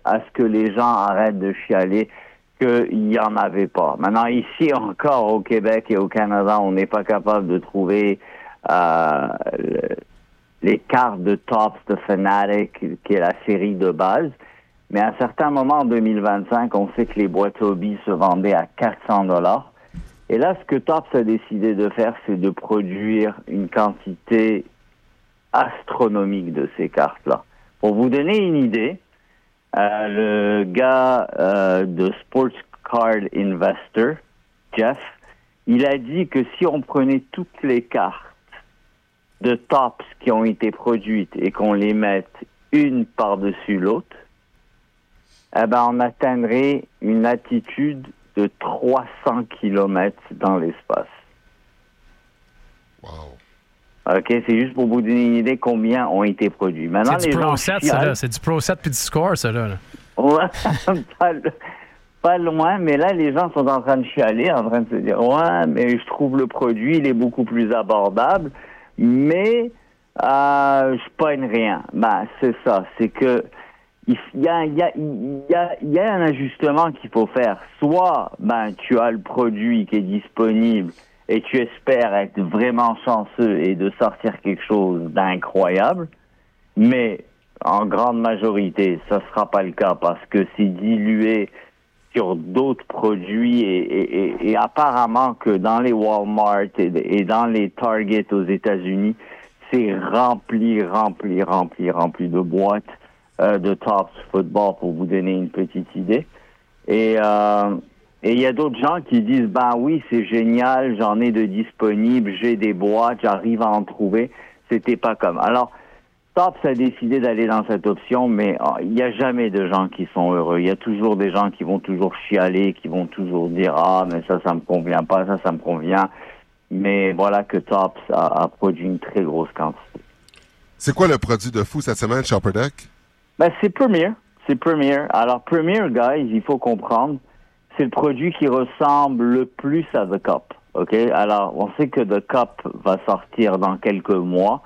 à ce que les gens arrêtent de chialer qu'il n'y en avait pas. Maintenant, ici encore au Québec et au Canada, on n'est pas capable de trouver les cartes de Topps de Fanatic, qui est la série de base. Mais à un certain moment, en 2025, on sait que les boîtes hobby se vendaient à 400$. Et là, ce que Topps a décidé de faire, c'est de produire une quantité astronomique de ces cartes-là. Pour vous donner une idée, le gars de Sports Card Investor, Jeff, il a dit que si on prenait toutes les cartes de Topps qui ont été produites et qu'on les mette une par-dessus l'autre, on atteindrait une altitude de 300 km dans l'espace. Wow. OK, c'est juste pour vous donner une idée combien ont été produits. Maintenant, c'est du Pro 7, ça, là. C'est du Pro 7 puis du Score, ça, là. Ouais, pas loin, mais là, les gens sont en train de chialer, en train de se dire « Ouais, mais je trouve le produit, il est beaucoup plus abordable, mais je pogne rien. » C'est ça, c'est que il y a un ajustement qu'il faut faire. Soit, tu as le produit qui est disponible et tu espères être vraiment chanceux et de sortir quelque chose d'incroyable, mais en grande majorité, ça sera pas le cas parce que c'est dilué sur d'autres produits et apparemment que dans les Walmart et dans les Target aux États-Unis, c'est rempli de boîtes de Topps Football, pour vous donner une petite idée. Et il y a d'autres gens qui disent, oui, c'est génial, j'en ai de disponibles, j'ai des boîtes, j'arrive à en trouver. C'était pas comme. Alors, Topps a décidé d'aller dans cette option, mais il n'y a jamais de gens qui sont heureux. Il y a toujours des gens qui vont toujours chialer, qui vont toujours dire, mais ça me convient pas, ça me convient. Mais voilà que Topps a produit une très grosse quantité. C'est quoi le produit de fou cette semaine, Upper Deck? C'est Premier. C'est Premier. Alors, Premier, guys, il faut comprendre, c'est le produit qui ressemble le plus à The Cup. OK? Alors, on sait que The Cup va sortir dans quelques mois.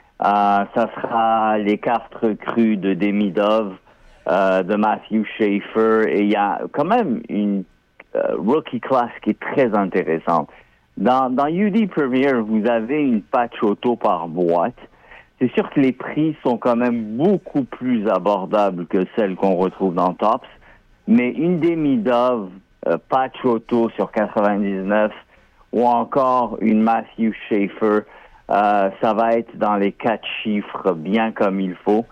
Ça sera les cartes recrues de Demidov, de Matthew Schaefer, et il y a quand même une rookie class qui est très intéressante. Dans UD Premier, vous avez une patch auto par boîte. C'est sûr que les prix sont quand même beaucoup plus abordables que celles qu'on retrouve dans Topps, mais une Demidov patch auto sur 99 ou encore une Matthew Schaefer, ça va être dans les 4 chiffres bien comme il faut.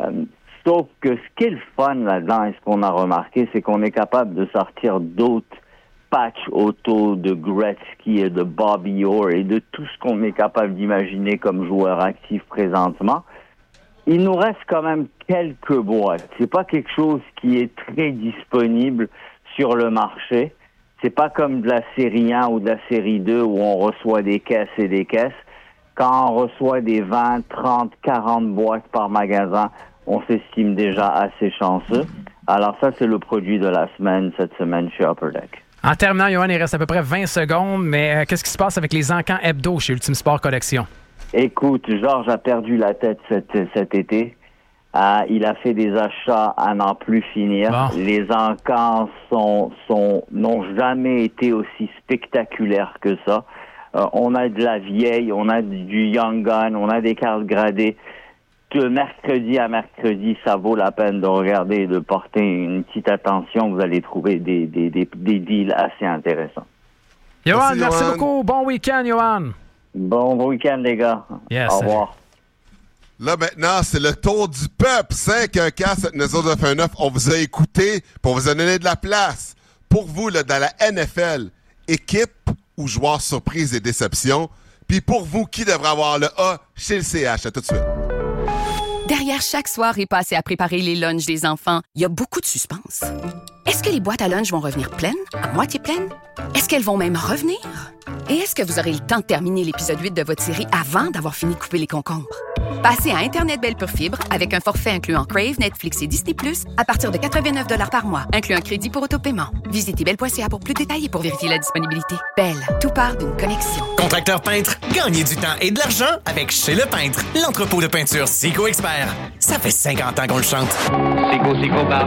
Sauf que ce qui est le fun là-dedans et ce qu'on a remarqué, c'est qu'on est capable de sortir d'autres patch auto de Gretzky et de Bobby Orr et de tout ce qu'on est capable d'imaginer comme joueur actif présentement. Il nous reste quand même quelques boîtes. C'est pas quelque chose qui est très disponible sur le marché. C'est pas comme de la série 1 ou de la série 2 où on reçoit des caisses et des caisses. Quand on reçoit des 20, 30, 40 boîtes par magasin, on s'estime déjà assez chanceux. Alors ça, c'est le produit de la semaine, cette semaine chez Upper Deck. En terminant, Johan, il reste à peu près 20 secondes, mais qu'est-ce qui se passe avec les encans hebdo chez Ultimate Sport Collection? Écoute, Georges a perdu la tête cet été. Il a fait des achats à n'en plus finir. Bon. Les encans n'ont jamais été aussi spectaculaires que ça. On a de la vieille, on a du Young Gun, on a des cartes gradées. De mercredi à mercredi, ça vaut la peine de regarder et de porter une petite attention. Vous allez trouver des deals assez intéressants. Johan, merci beaucoup. Bon week-end, Johan. Bon week-end, les gars. Yes. Au revoir. Là, maintenant, c'est le tour du peuple. 514-7919. On vous a écouté, pour vous a donné de la place. Pour vous, là, dans la NFL, équipe ou joueur surprise et déception. Puis pour vous, qui devrait avoir le A chez le CH? À tout de suite. Derrière chaque soirée passée à préparer les lunchs des enfants, il y a beaucoup de suspense. Est-ce que les boîtes à lunch vont revenir pleines, à moitié pleines? Est-ce qu'elles vont même revenir? Et est-ce que vous aurez le temps de terminer l'épisode 8 de votre série avant d'avoir fini de couper les concombres? Passez à Internet Belle pure fibre avec un forfait incluant Crave, Netflix et Disney+, à partir de 89$ par mois, inclut un crédit pour autopaiement. Visitez belle.ca pour plus de détails et pour vérifier la disponibilité. Belle, tout part d'une connexion. Contracteur peintre, gagnez du temps et de l'argent avec Chez Le Peintre, l'entrepôt de peinture Sico Expert. Ça fait 50 ans qu'on le chante. Sico, Sico,